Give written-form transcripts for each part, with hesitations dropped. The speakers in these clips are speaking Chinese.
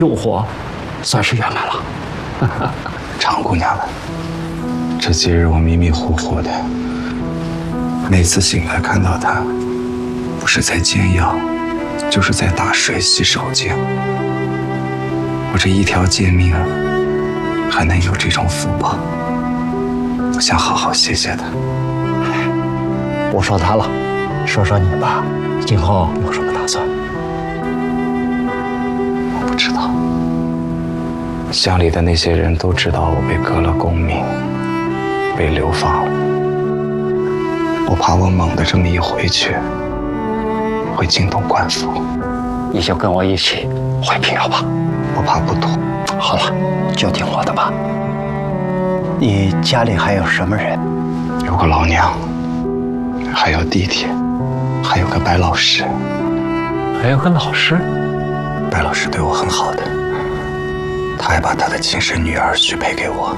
诱惑算是圆满了。 常姑娘，这几日我迷迷糊糊的，每次醒来看到他，不是在煎药，就是在打水洗手间。我这一条贱命，还能有这种福报，我想好好谢谢他。 我说他了，说说你吧，今后有什么打算？ 我不知道。乡里的那些人都知道我被革了功名，被流放了。我怕我猛地这么一回去，会惊动官府。 你就跟我一起回平遥吧。 我怕不妥。 好了，就听我的吧。你家里还有什么人？ 有个老娘，还有弟弟，还有个白老师。 还有个老师。 白老师对我很好的，他还把他的亲生女儿许配给我。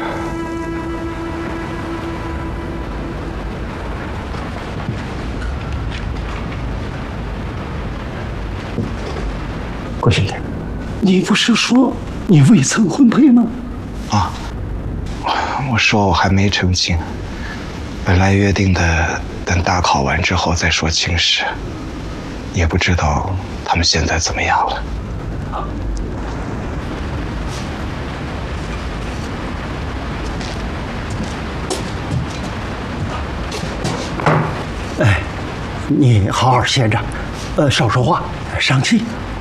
郭兄弟，你不是说你未曾婚配吗？ 啊，我说我还没成亲，本来约定的等大考完之后再说亲事，也不知道他们现在怎么样了。 哎，你好好歇着，少说话，伤气。